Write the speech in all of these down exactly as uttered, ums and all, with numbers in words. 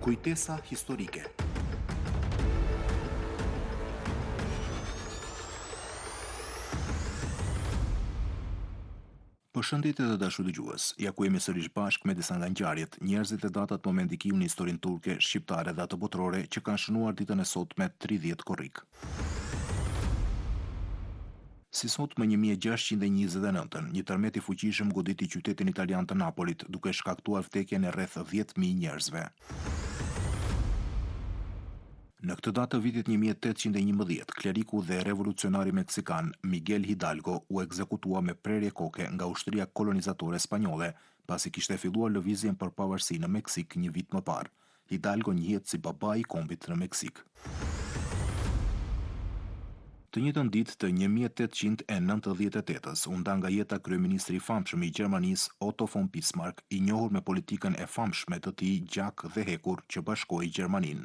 Kujtesa historike. Përshëndetje të dashur dëgjues. Ja ku jemi sërish bashkë me disa nga ngjarjet, njerëzit e datat më mendikim në historinë turke, shqiptare dhe atë botërore që kanë shënuar ditën e sotme tridhjetë korrik. Si sot më një mijë e gjashtëqind e njëzet e nëntën, një tërmet i fuqishëm goditi qytetin italian të Napolit, duke shkaktuar vdekjen e rreth dhjetë mijë njerëzve. Në këtë datë të vitit një mijë e tetëqind e njëmbëdhjetë, kleriku dhe revolucionari meksikan Miguel Hidalgo u ekzekutua me prerje koke nga ushtria kolonizatore spanjolle, pasi kishte filluar lëvizjen për pavarësi në Meksik një vit më parë. Hidalgo njihet si babai i kombit në Meksik. Të njëjtën ditë të një mijë e tetëqind e nëntëdhjetë e tetës, u nda nga jeta kryeministri i famshëm i Gjermanisë Otto von Bismarck, i njohur me politikën e famshme të tij gjak dhe hekur që bashkoi Gjermaninë.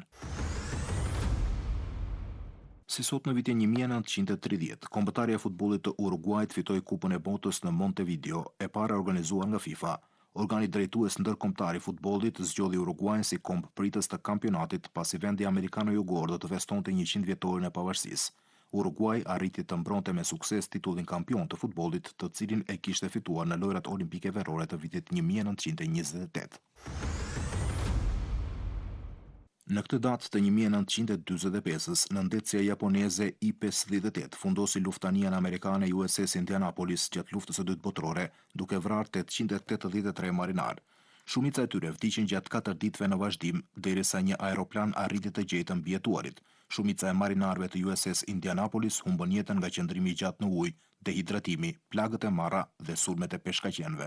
Si sot në vitin një mijë e nëntëqind e tridhjetë, kombëtarja e futbollit të Uruguayt fitoi Kupën e Botës në Montevideo, e para organizuar nga FIFA. Organi drejtues ndërkombëtar i futbollit zgjodhi Uruguayn si kombëpritës të kampionatit pasi vendi amerikano-jugor do të festonte njëqind vjetorin e pavarësisë. Uruguay arriti të mbronte me sukses titullin kampion të futbollit, të cilin e kishte fituar në lojrat olimpike verore të vitit një mijë e nëntëqind e njëzet e tetë. Në këtë datë të një mijë e nëntëqind e dyzet e pesës, nëndetësia japoneze I pesëdhjetë e tetë fundosi luftanian amerikane U S S Indianapolis gjatë luftës së dytë botërore, duke vrarë tetëqind e tetëdhjetë e tre marinarë. Shumica e tyre vdiqën gjatë katër ditëve në vazhdim, derisa një aeroplan arriti të gjetën mbi jetuarit. Shumica e marinarëve të U S S Indianapolis humbën jetën nga qëndrimi i gjatë në ujë, dehidratimi, plagët e marra dhe sulmet e peshkaqenëve.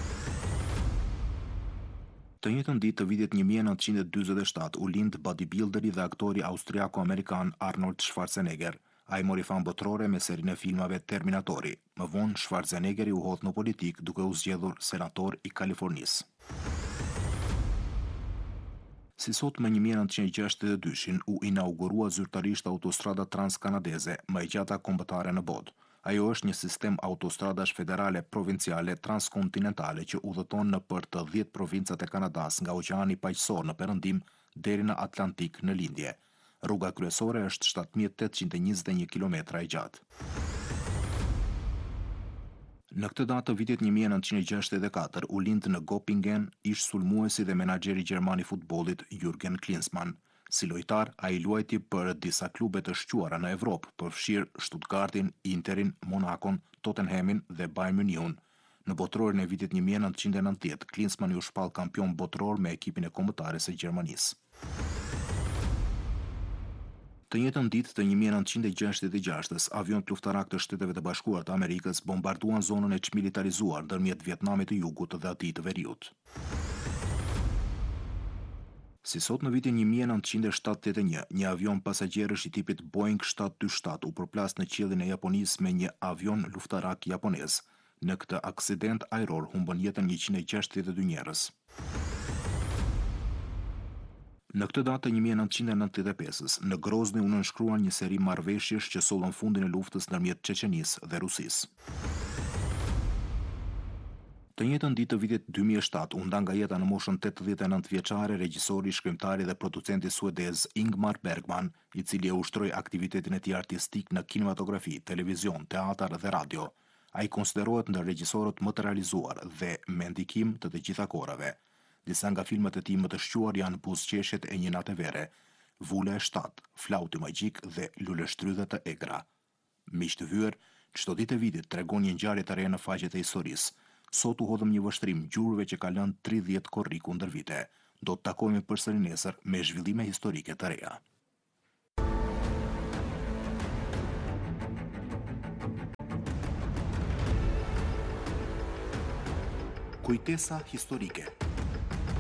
Të njëjtën ditë të vitit një mijë e nëntëqind e dyzet e shtatë u lind bodybuilderi dhe aktori austriako-amerikan Arnold Schwarzenegger. Ai mori famë botërore me serinë e filmave Terminatori. Më vonë Schwarzeneggeri u hodh në politik duke u zgjedhur senator i Kalifornisë. Si sot më një mijë e nëntëqind e gjashtëdhjetë e dyshin u inaugurua zyrtarisht autostrada transkanadeze, më e gjata kombëtare në botë. Ajo është një sistem autostradash federale provinciale transkontinentale që udhëton në për të dhjetë provincat e Kanadas nga oqeani paqësor në perëndim deri në Atlantik në lindje. Rruga kryesore është shtatë mijë tetëqind e njëzet e një kilometra e gjatë. Në këtë datë të vitit një mijë e nëntëqind e gjashtëdhjetë e katër u lind në Göppingen ish sulmuesi dhe menaxheri gjerman i futbollit Jürgen Klinsmann. Si lojtar, ai luajti për disa klube të shquara në Evropë, përfshirë Stuttgartin, Interin, Monakon, Tottenhamin dhe Bayern Munichun. Në botërorin e vitit një mijë e nëntëqind e nëntëdhjetë, Klinsmann u shpall kampion botëror me ekipin e kombëtares së Gjermanisë. Të njëjtën ditë të një mijë e nëntëqind e gjashtëdhjetë e gjashtës, avionët luftarak të Shteteve të Bashkuara të Amerikës bombarduan zonën e çmilitarizuar ndërmjet Vietnamit të Jugut dhe atij të Veriut. Si sot në vitin një mijë e nëntëqind e shtatëdhjetë e një, një avion pasagjerësh i tipit Boeing shtatë dy shtatë u përplas në qiellin e Japonisë me një avion luftarak japonez. Në këtë aksident ajror humbën jetën njëqind e gjashtëdhjetë e dy njerëz. Në këtë datë të një mijë e nëntëqind e nëntëdhjetë e pesës, në Grozny u nënshkruan një seri marrëveshjesh që sollën fundin e luftës ndërmjet Çeçenisë dhe Rusisë. Të njëjtën ditë të vitit dy mijë e shtatë u nda nga jeta në moshën tetëdhjetë e nëntë vjeçare regjisori, shkrimtari dhe producenti suedez Ingmar Bergman, i cili e ushtroi aktivitetin e tij artistik në kinematografi, televizion, teatr dhe radio. Ai konsiderohet ndër regjisorët më të realizuar dhe me ndikim të të gjitha kohërave. Disa nga filmat e tij më të shquar janë Buzëqeshjet e një nate vere, Vula e shtatë, Flauti magjik dhe Luleshtrydhet e egra. Miq të vyer, çdo ditë e vitit tregon një ngjarje të re në faqet e historisë. Sot u hodhëm një vështrim gjurve që ka lënë tridhjetë korriku ndër vite. Do të takohemi përsëri nesër me zhvillime historike të reja. Kujtesa historike.